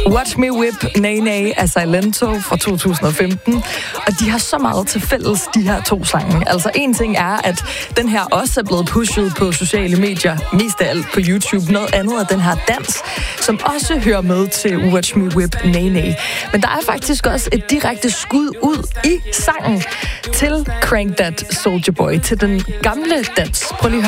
Watch Me Whip, Nay Nay af Silento fra 2015. Og de har så meget til fælles, de her to sange. Altså en ting er, at den her også er blevet pushet på sociale medier, mest af alt på YouTube. Noget andet er den her dans, som også hører med til Watch Me Whip, Nay Nay. Men der er faktisk også et direkte skud ud i sangen til Crank That Soulja Boy, til den gamle dans. Prøv lige